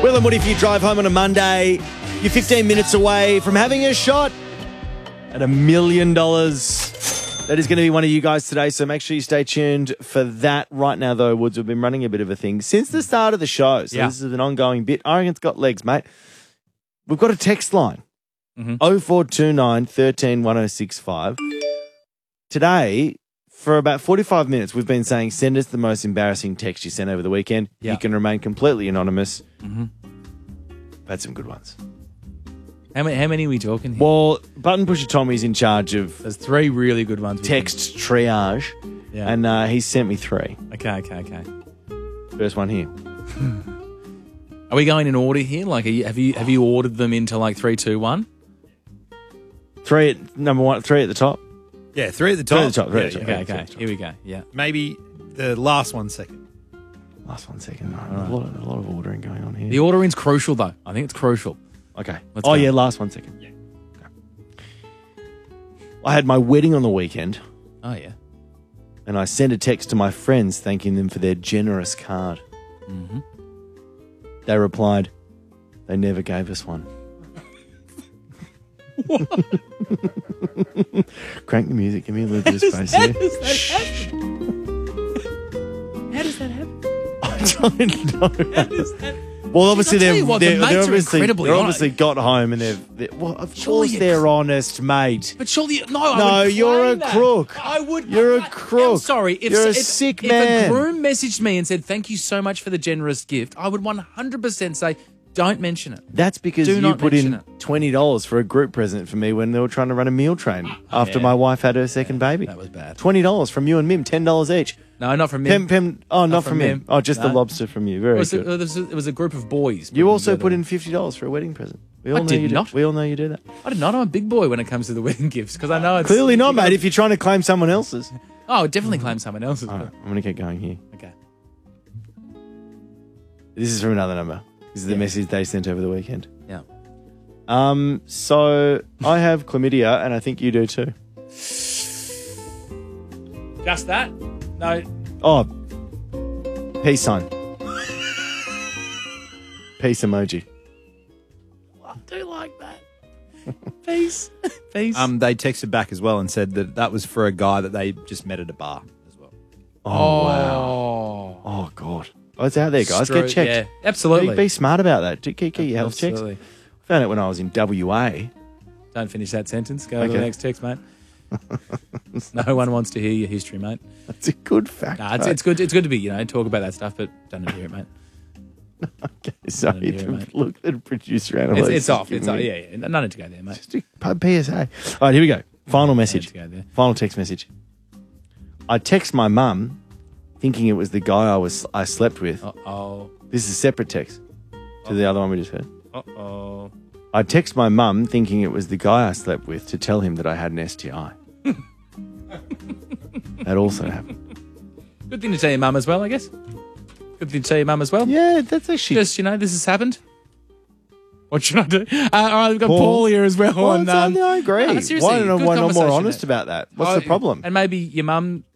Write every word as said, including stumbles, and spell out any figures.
Will and Woody, if you drive home on a Monday, you're fifteen minutes away from having a shot at a million dollars. That is going to be one of you guys today, so make sure you stay tuned for that. Right now, though, Woods, we've been running a bit of a thing since the start of the show, so Yeah. this is an ongoing bit. I reckon it's got legs, mate. We've got a text line, Mhm. oh four two nine, one three, one oh six five. Today, for about forty-five minutes, we've been saying, send us the most embarrassing text you sent over the weekend. Yeah. You can remain completely anonymous. Mm-hmm. We've had some good ones. How many, how many are we talking here? Well, Button Pusher Tommy's in charge of There's three really good ones. we text triage, Yeah. and uh, he sent me three. think. Okay, okay, okay. First one here. Are we going in order here? Like, are you, have you have you ordered them into like three, two, one? Three at number one, three at the top. Yeah, three at the Three top. at the top, three Yeah, at the top. yeah. Okay, Okay, okay. okay. Here we go. Yeah. Maybe the last one second. Last one second. All right. A, lot of, a lot of ordering going on here. The ordering's crucial, though. I think it's crucial. Okay. Let's oh, go. yeah, last one second. Yeah. Okay. I had my wedding on the weekend, Oh, yeah. and I sent a text to my friends thanking them for their generous card. Mm-hmm. They replied, they never gave us one. Crank the music. Give me a little bit of space here. How does that happen? I don't know. Well, obviously I'll tell they've you what, the they're, mates they're are obviously incredibly they're honest. obviously got home and they've they, well, of Surely course you- they're honest, mate. But surely, no, I No, would you're claim a that. crook. I would. You're a I- crook. I'm sorry. If, You're a if, sick if man. a groom messaged me and said, thank you so much for the generous gift, I would one hundred percent say, don't mention it. That's because Do you not put in mention twenty dollars for a group present for me when they were trying to run a meal train after yeah. my wife had her second baby. That was bad. Twenty dollars from you and Mim, ten dollars each. No, not from me. Pem, Pem, oh, not, from, from him. Mim. Oh, just the No. lobster from you. It Very was, a, good. it, was a, it was a group of boys. You putting also together. put in fifty dollars for a wedding present. We all I know did you not. Do. We all know you do that. I did not. I'm a big boy when it comes to the wedding gifts because I know it's Clearly not, you gotta- mate. If you're trying to claim someone else's. Oh, I'd definitely claim someone else's. All right, I'm going to keep going here. Okay. This is from another number. This is the Yeah. message they sent over the weekend. Yeah. Um, so I have chlamydia, and I think you do too. Just that? No. Oh, peace sign. Peace emoji. I do like that. Peace. Peace. Um, they texted back as well and said that that was for a guy that they just met at a bar as well. Oh, oh. wow. Oh, God. Oh, it's out there, guys. Stru- Get checked. Yeah, absolutely. Be, be smart about that. Do- Keep, keep your health checks. Absolutely. Found it when I was in W A. Don't finish that sentence. Go to Okay. the next text, mate. No one wants to hear your history, mate. That's a good fact. Nah, it's, mate. it's good. It's good to be, you know, talk about that stuff, but don't need to hear it, mate. Okay, sorry. Don't hear it, mate. Look, the producer It's, analyst. it's is off. giving It's off. me- Yeah, yeah. No need to go there, mate. Just a P S A. All right, here we go. Final message. No need to go there. Final text message. I text my mum thinking it was the guy I was I slept with. Uh oh. This is a separate text to the other one we just heard. Uh oh. I text my mum thinking it was the guy I slept with to tell him that I had an S T I. That also happened. Good thing to tell your mum as well, I guess. Good thing to tell your mum as well. Yeah, that's actually... Just, you know, this has happened. What should I do? Uh, all right, we've got Paul, Paul here as well. Well, on, it's um, only- I agree. no, seriously, why not, good why not more conversation honest there. about that? What's Oh, the problem? And maybe your mum